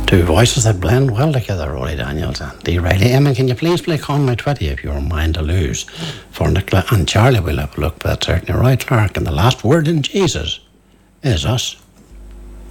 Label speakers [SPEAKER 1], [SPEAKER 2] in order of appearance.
[SPEAKER 1] Two voices that blend well together, Rory Daniels and Dee Riley. Emma, can you please play Call My Twitty if you're mind to lose? For Nicola and Charlie, we'll have a look, but that's certainly right, Clark. And the last word in Jesus is us.